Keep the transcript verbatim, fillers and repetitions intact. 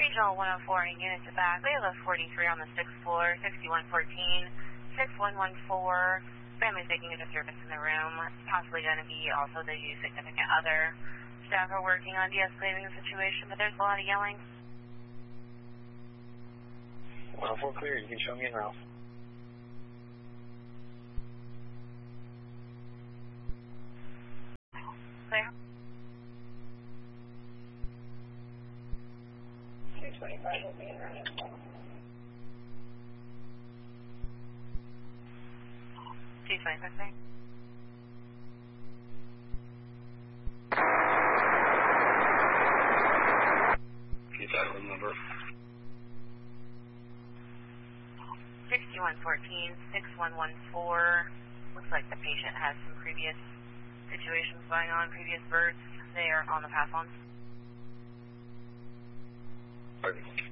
Regional one oh four in units back. We have a forty-three on the sixth floor, sixty-one fourteen, six one one four. Family's making a disturbance in the room. Possibly going to be also the significant other. Staff are working on de-escalating the situation, but there's a lot of yelling. one oh four clear. You can show me in route. Clear. two twenty-five will be in route. two twenty-five, clear. Get that room number. sixty-one fourteen, six one one four. Looks like the patient has some previous situations going on, previous births. They are on the pass on. Pardon.